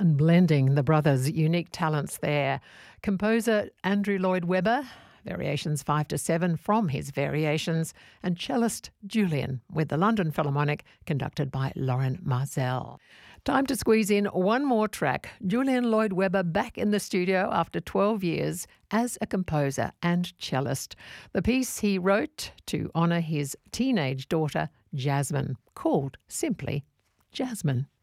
And blending the brothers' unique talents there. Composer Andrew Lloyd Webber, Variations 5 to 7 from his Variations, and cellist Julian with the London Philharmonic, conducted by Lauren Marzell. Time to squeeze in one more track. Julian Lloyd Webber back in the studio after 12 years as a composer and cellist. The piece he wrote to honour his teenage daughter, Jasmine, called simply Jasmine.